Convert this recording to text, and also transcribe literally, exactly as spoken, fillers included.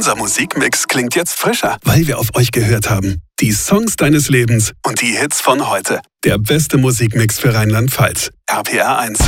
Unser Musikmix klingt jetzt frischer, weil wir auf euch gehört haben. Die Songs deines Lebens und die Hits von heute. Der beste Musikmix für Rheinland-Pfalz. R P R eins.